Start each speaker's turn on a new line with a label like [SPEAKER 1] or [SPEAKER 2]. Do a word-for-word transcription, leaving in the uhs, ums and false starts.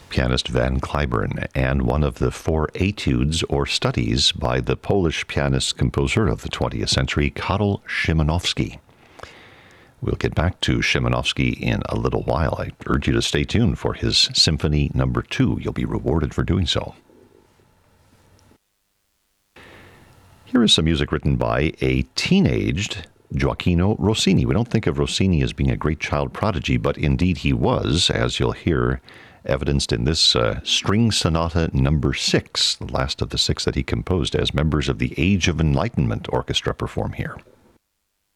[SPEAKER 1] pianist Van Cliburn, and one of the four etudes or studies by the Polish pianist-composer of the twentieth century, Karol Szymanowski. We'll get back to Szymanowski in a little while. I urge you to stay tuned for his Symphony Number Two. You'll be rewarded for doing so. Here is some music written by a teenaged Gioachino Rossini. We don't think of Rossini as being a great child prodigy, but indeed he was, as you'll hear, evidenced in this uh, String Sonata Number Six, the last of the six that he composed as members of the Age of Enlightenment Orchestra perform here.